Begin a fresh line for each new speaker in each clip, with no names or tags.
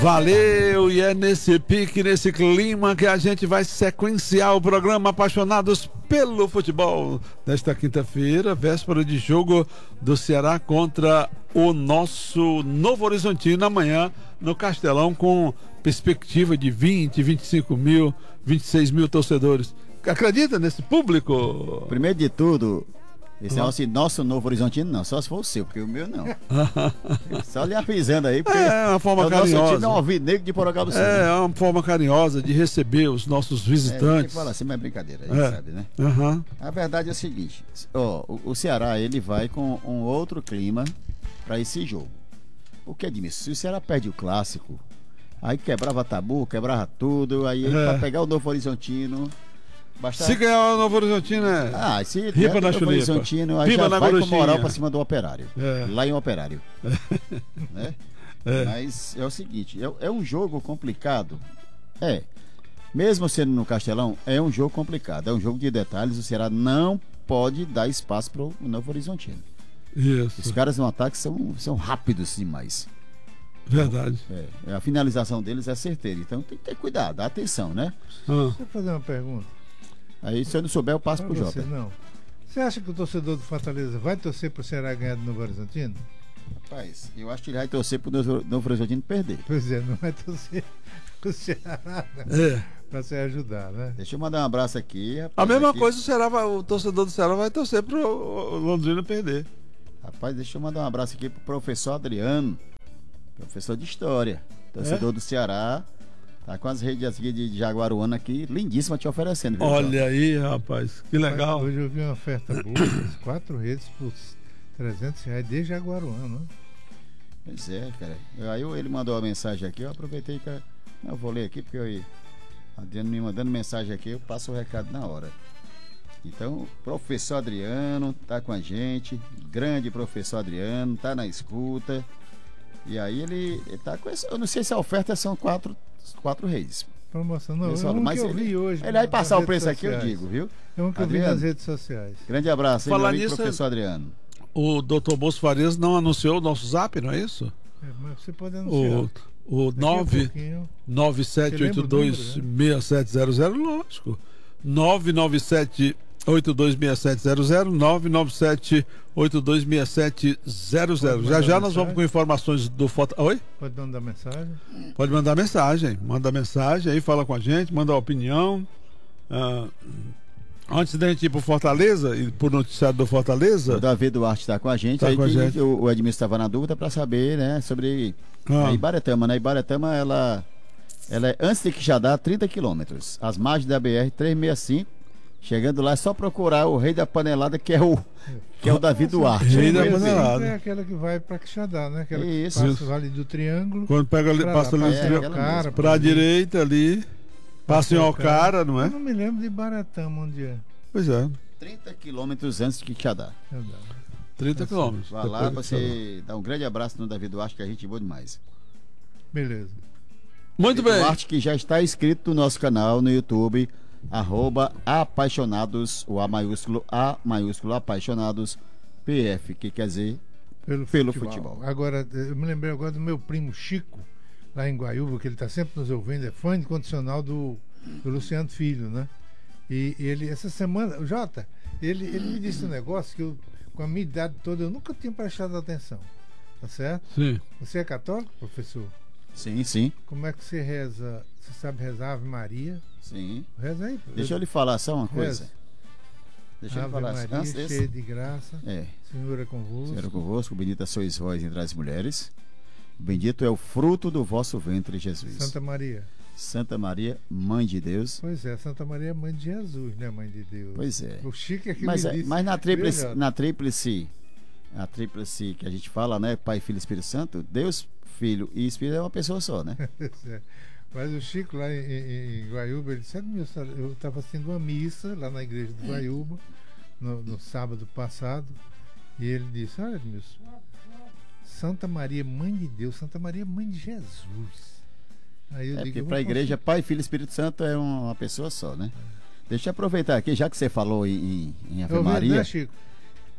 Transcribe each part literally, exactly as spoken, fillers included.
Valeu, e é nesse pique, nesse clima que a gente vai sequenciar o programa Apaixonados pelo Futebol nesta quinta-feira, véspera de jogo do Ceará contra o nosso Novo Horizontino amanhã no Castelão, com perspectiva de vinte, vinte e cinco mil, vinte e seis mil torcedores. Acredita nesse público?
Primeiro de tudo, esse é assim, nosso Novo Horizontino não, só se for o seu, porque o meu não. Só lhe avisando aí, porque
é uma forma
é o
carinhosa.
nosso time é um alvinegro de Porangaba do Sul.
É, é uma forma carinhosa de receber os nossos visitantes. É, tem que
falar assim, mas é brincadeira, a gente
é.
sabe, né?
Uhum.
A verdade é o seguinte, ó, o, o Ceará, ele vai com um outro clima para esse jogo. O que é disso? Se o Ceará perde o clássico, aí quebrava tabu, quebrava tudo, aí é. para pegar o Novo Horizontino... Bastante...
Se ganhar o Novo Horizontino é...
Ah, se
ripa na
o Novo Horizontino, aí
Pipa
já
na
vai
gorochinha.
com moral pra cima do Operário. É. Lá em Operário.
É.
Né?
É.
Mas é o seguinte, é, é um jogo complicado. É. Mesmo sendo no Castelão, é um jogo complicado. É um jogo de detalhes. O Ceará não pode dar espaço pro Novo Horizontino.
Isso.
Os caras no ataque são, são rápidos demais.
Verdade.
É. A finalização deles é certeira. Então tem que ter cuidado, dá atenção, né?
Ah. Deixa eu fazer uma pergunta.
Aí, se eu não souber, eu passo pro
você,
Jota.
Não. Você acha que o torcedor do Fortaleza vai torcer pro Ceará ganhar do Novo Horizontino?
Rapaz, eu acho que ele vai torcer pro Novo Horizontino perder.
Pois é, não vai torcer pro Ceará, né?
É.
Pra se ajudar, né?
Deixa eu mandar um abraço aqui. Rapaz,
a mesma
aqui.
coisa, o, Ceará vai, o torcedor do Ceará vai torcer pro Londrina perder.
Rapaz, deixa eu mandar um abraço aqui pro professor Adriano, professor de História, torcedor é? do Ceará. Tá com as redes aqui de Jaguaruana aqui, lindíssima, te oferecendo. Viu,
olha
Jota?
Aí, rapaz, que legal.
Hoje eu vi uma oferta boa, quatro redes por trezentos reais de Jaguaruana, né?
Pois é, cara. Aí ele mandou uma mensagem aqui, eu aproveitei que eu vou ler aqui, porque eu, Adriano me mandando mensagem aqui, eu passo o recado na hora. Então, professor Adriano tá com a gente, grande professor Adriano, tá na escuta. E aí ele, ele tá com essa, eu não sei se a oferta são quatro Quatro reis.
Promoção, não,
é um
mas que eu
ele,
vi hoje.
Ele vai passar o preço aqui, eu digo, viu?
É um que
Adriano,
eu vi nas redes sociais.
Grande abraço, hein,
Falar
meu amigo,
nisso,
professor Adriano.
O doutor Bolso Farias não anunciou o nosso zap, não é isso?
É, mas você pode anunciar.
O, o nove sete oito dois seis sete zero zero, lógico. nove nove sete oito dois seis sete zero zero, nove nove sete oito dois seis sete zero zero. Já já nós vamos com informações do foto. Oi?
Pode mandar mensagem?
Pode mandar mensagem. Manda mensagem aí, fala com a gente, manda a opinião. Ah, antes da gente ir pro Fortaleza e pro noticiário do Fortaleza.
O Davi Duarte está com a gente.
Tá
aí
com a gente.
O, o Edmilson estava na dúvida para saber, né, sobre ah. a Ibaretama. Na Ibaretama, ela, ela é antes de Quixadá, trinta quilômetros. As margens da B R trezentos e sessenta e cinco. Chegando lá é só procurar o Rei da Panelada, que é o, que é o Davi Duarte.
Rei da Panelada.
É aquela que vai para Quixadá, né? Aquela
Isso.
que passa o Vale do Triângulo.
Quando pega ali, passa ali
é,
no cara, para a direita ali, passa em Alcara, não é?
Eu não me lembro de Baratama onde é.
Pois é.
trinta quilômetros antes de Quixadá.
trinta quilômetros.
Vai lá, você dá um grande abraço no Davi Duarte, que a gente boa demais.
Beleza.
Muito bem.
Duarte, que já está inscrito no nosso canal no YouTube, arroba apaixonados, o A maiúsculo, A maiúsculo, apaixonados, P F, que quer dizer
pelo,
pelo
futebol.
futebol.
Agora, eu me lembrei agora do meu primo Chico, lá em Guaiúba, que ele está sempre nos ouvindo, é fã incondicional do, do Luciano Filho, né? E ele, essa semana, Jota, ele, ele me disse um negócio que eu, com a minha idade toda, eu nunca tinha prestado atenção, tá certo?
Sim.
Você é católico, professor?
Sim, sim.
Como é que você reza? Você sabe rezar Ave Maria?
Sim.
Reza aí.
Deixa eu lhe falar só uma coisa.
Reza.
Deixa eu lhe
Ave
falar
Maria,
antes
cheia
desse...
de graça.
É.
Senhor é convosco.
Senhor é convosco, bendita sois vós entre as mulheres. Bendito é o fruto do vosso ventre, Jesus.
Santa Maria.
Santa Maria, Mãe de Deus.
Pois é, Santa Maria é mãe de Jesus, né, mãe de Deus?
Pois é.
O Chico é que
mas,
me
é,
disse.
mas na tríplice, na tríplice, a tríplice que a gente fala, né, Pai, Filho e Espírito Santo, Deus, Filho e Espírito é uma pessoa só, né?
Mas o Chico lá em, em, em Guaiúba, ele disse, eu estava assistindo uma missa lá na igreja de Guaiúba, no, no sábado passado, e ele disse, olha, Edmilson, Santa Maria, Mãe de Deus, Santa Maria, Mãe de Jesus. Aí eu
é
digo,
porque para a igreja, Pai, Filho e Espírito Santo é uma pessoa só, né? Deixa eu aproveitar aqui, já que você falou em, em Ave
eu
Maria.
Né, Chico?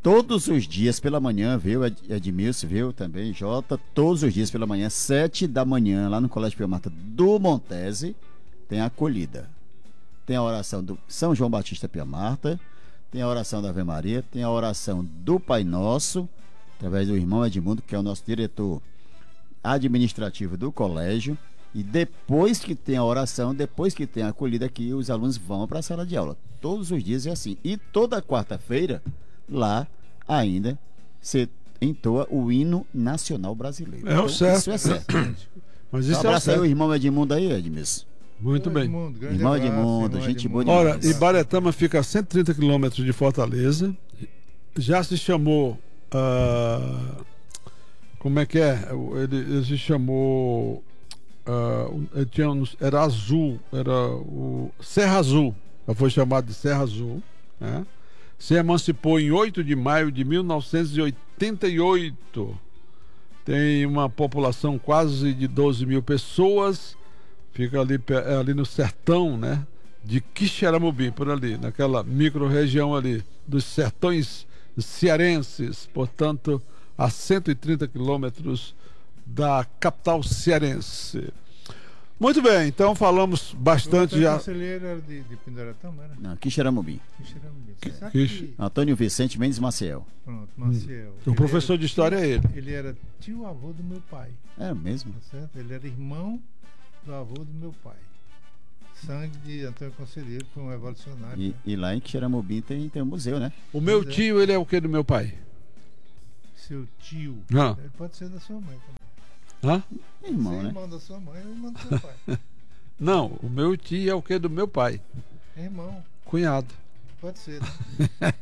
todos os dias pela manhã, viu, Ed, Edmilson, viu, também, Jota, todos os dias pela manhã, sete da manhã, lá no Colégio Pia Marta do Montese, tem a acolhida. Tem a oração do São João Batista Pia Marta, tem a oração da Ave Maria, tem a oração do Pai Nosso, através do irmão Edmundo, que é o nosso diretor administrativo do colégio, e depois que tem a oração, depois que tem a acolhida aqui, os alunos vão para a sala de aula. Todos os dias é assim. E toda quarta-feira, lá ainda se entoa o hino nacional brasileiro.
É o
então,
certo.
Isso é certo.
Mas
Um
isso é o
abraço aí
certo.
o irmão Edmundo aí, Edmilson.
Muito bem.
Edmundo, grande
Irmão
abraço,
Edmundo,
irmão
gente
Edmundo.
boa
Ora,
demais.
Ibaretama fica a cento e trinta quilômetros de Fortaleza. Já se chamou. ah, como é que é? Ele, ele se chamou. ah, ele tinha uns- era azul, era o Serra Azul. Já foi chamado de Serra Azul. Né? Se emancipou em oito de maio de mil novecentos e oitenta e oito. Tem uma população quase de doze mil pessoas. Fica ali, pe- ali no sertão, né? De Quixeramobim, por ali, naquela micro-região ali dos sertões cearenses, portanto, a cento e trinta quilômetros da capital cearense. Muito bem, então falamos bastante
O
já.
conselheiro era de, de Pindoratama, era?
Não, Quixeramobim.
Quixeramobim. Você sabe
Quix-
que-
Antônio Vicente Mendes Maciel.
Pronto, Maciel.
O
Ele
professor
era
de história é ele.
tio- Ele era tio-avô do meu pai,
É mesmo?
tá certo? Ele era irmão do avô do meu pai. Sangue de Antônio Conselheiro, foi um revolucionário.
E,
né?
e lá em Quixeramobim tem, tem um museu, né?
O meu
Pois é.
tio, ele é o que do meu pai?
Seu tio.
Ah.
Ele pode ser da sua mãe também.
Hã?
Irmão,
Você é
né?
irmão da sua mãe ou irmão do seu pai.
Não, o meu tio é o que do meu pai?
É irmão.
Cunhado.
Pode ser, né?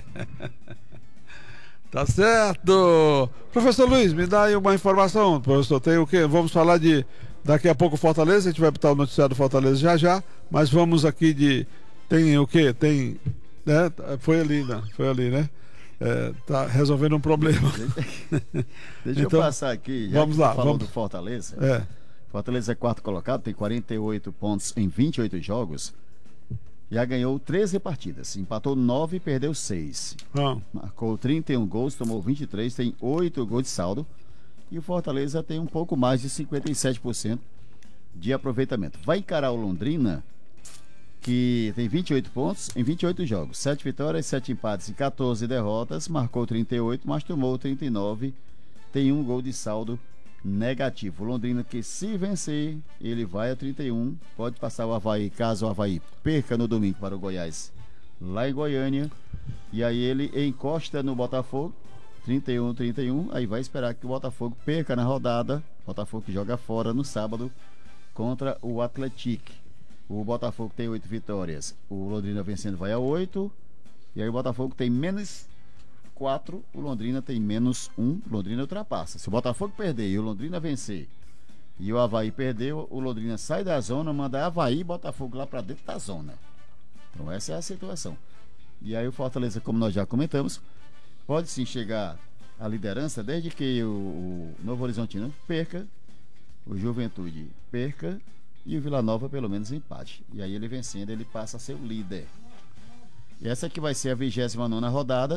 Tá certo. Professor Luiz, me dá aí uma informação. Professor, tem o quê? Vamos falar de daqui a pouco Fortaleza, a gente vai botar o noticiário do Fortaleza já já, mas vamos aqui de tem o quê? Tem, né? Foi ali, né? Foi ali, né? É, tá resolvendo um problema.
Deixa
Então,
eu passar aqui. Já
vamos
que
lá,
tu falou
vamos.
do Fortaleza.
É.
Fortaleza é quarto colocado, tem quarenta e oito pontos em vinte e oito jogos. Já ganhou treze partidas. Empatou nove e perdeu seis.
Ah,
Marcou trinta e um gols, tomou vinte e três, tem oito gols de saldo. E o Fortaleza tem um pouco mais de cinquenta e sete por cento de aproveitamento. Vai encarar o Londrina, que tem vinte e oito pontos em vinte e oito jogos. sete vitórias, sete empates e quatorze derrotas. Marcou trinta e oito, mas tomou trinta e nove. Tem um gol de saldo negativo. O Londrina, que se vencer, ele vai a trinta e um. Pode passar o Avaí, caso o Avaí perca no domingo para o Goiás, lá em Goiânia. E aí ele encosta no Botafogo, trinta e um, trinta e um. Aí vai esperar que o Botafogo perca na rodada. Botafogo que joga fora no sábado contra o Atlético. O Botafogo tem oito vitórias. O Londrina vencendo vai a oito. E aí o Botafogo tem menos quatro. O Londrina tem menos um. O Londrina ultrapassa. Se o Botafogo perder e o Londrina vencer e o Avaí perder, o Londrina sai da zona, manda Avaí e Botafogo lá para dentro da zona. Então essa é a situação. E aí o Fortaleza, como nós já comentamos, pode sim chegar à liderança desde que o, o Novo Horizontino perca, o Juventude perca e o Vila Nova pelo menos empate. E aí ele vencendo, ele passa a ser o líder. E essa aqui vai ser a vigésima nona rodada,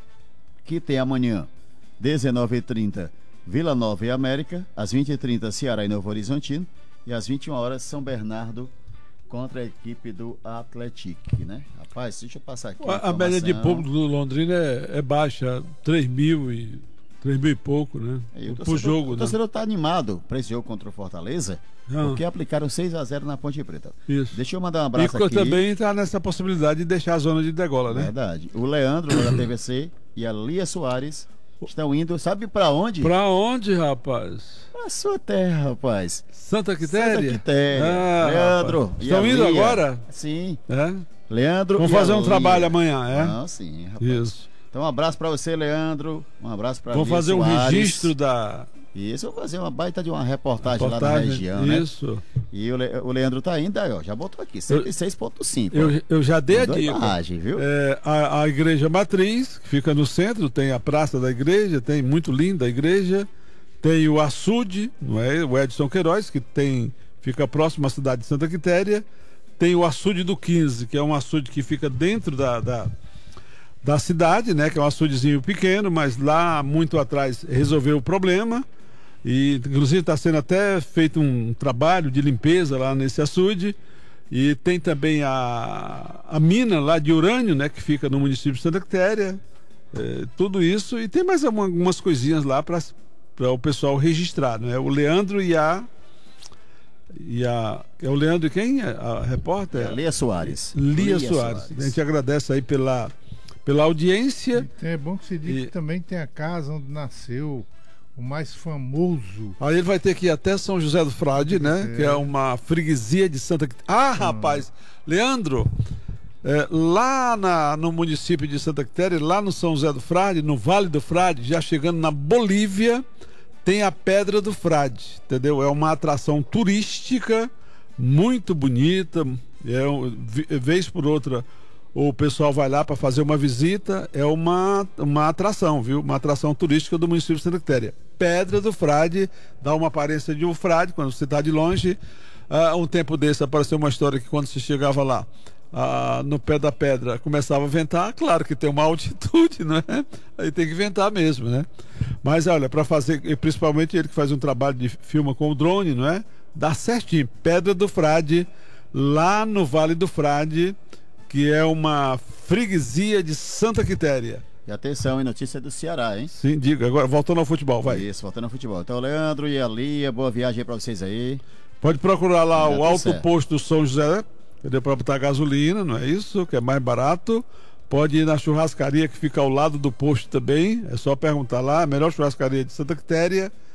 que tem amanhã, dezenove e trinta, Vila Nova e América, às vinte e trinta, Ceará e Novo Horizontino, e às vinte e uma horas, São Bernardo contra a equipe do Atlético, né? Rapaz, deixa eu passar aqui.
a, a média de
informação.
público do Londrina é, é baixa, três mil e três mil e pouco, né?
Aí o
Pro
torcedor,
jogo,
o
né?
torcedor tá animado para esse jogo contra o Fortaleza,
Ah.
porque aplicaram seis a zero na Ponte Preta.
Isso.
Deixa eu mandar um
E
abraço
co-
aqui.
também está nessa possibilidade de deixar a zona de degola, né?
Verdade. O Leandro da T V C e a Lia Soares estão indo, sabe para onde?
Pra onde, rapaz?
Pra sua terra, rapaz.
Santa Quitéria?
Santa Quitéria.
Ah,
Leandro.
rapaz.
e
Estão
a
indo
Lia.
agora?
Sim.
É?
Leandro.
Vamos
e a
fazer um
Lia.
trabalho amanhã, é?
Ah, sim, rapaz.
Isso.
Então um abraço para você, Leandro. Um abraço para
Vamos fazer um registro da
Isso, eu vou fazer uma baita de uma reportagem, lá na
reportagem.
região, né?
Isso.
E o, Le, o Leandro tá indo aí, ó. Já botou aqui, cento e seis ponto cinco.
Eu, eu já dei a
Mandou
dica.
imagem, viu?
É, a, a igreja matriz, que fica no centro, tem a praça da igreja, tem muito linda a igreja, tem o açude, não é? O Edson Queiroz, que tem, fica próximo à cidade de Santa Quitéria, tem o açude do quinze, que é um açude que fica dentro da, da, da cidade, né? Que é um açudezinho pequeno, mas lá muito atrás resolveu o problema. E inclusive está sendo até feito um trabalho de limpeza lá nesse açude. E tem também a, a mina lá de urânio, né? Que fica no município de Santa Quitéria. É, tudo isso. E tem mais uma, algumas coisinhas lá para o pessoal registrar, né? O Leandro e a... E a, é o Leandro e quem? A, a repórter?
É Lia Soares.
Lia, Lia Soares. Soares. A gente agradece aí pela, pela audiência.
É bom que se diga
e...
que também tem a casa onde nasceu o mais famoso.
Aí ele vai ter que ir até São José do Frade, né? É. Que é uma freguesia de Santa Quitéria. Ah, rapaz! Leandro, é, lá na, no município de Santa Quitéria, lá no São José do Frade, no Vale do Frade, já chegando na Bolívia, tem a Pedra do Frade, entendeu? É uma atração turística muito bonita. É, vez por outra, o pessoal vai lá para fazer uma visita. É uma, uma atração, viu? Uma atração turística do município de Santa Quitéria. Pedra do Frade, dá uma aparência de um frade quando você está de longe. Uh, um tempo desse apareceu uma história que quando você chegava lá, uh, no pé da pedra, começava a ventar. Claro que tem uma altitude, não é? Aí tem que ventar mesmo, né? Mas olha, para fazer, principalmente ele que faz um trabalho de filma com o drone, não é? Dá certinho. Pedra do Frade, lá no Vale do Frade, que é uma freguesia de Santa Quitéria.
E atenção, e notícia do Ceará, hein?
Sim, diga. Agora, voltando ao futebol, vai.
Isso, voltando ao futebol. Então, Leandro e a Lia, boa viagem aí pra vocês aí.
Pode procurar lá
Já
o Alto certo. Posto do São José, entendeu? Para botar gasolina, não é isso? Que é mais barato. Pode ir na churrascaria que fica ao lado do posto também. É só perguntar lá. A melhor churrascaria de Santa Quitéria.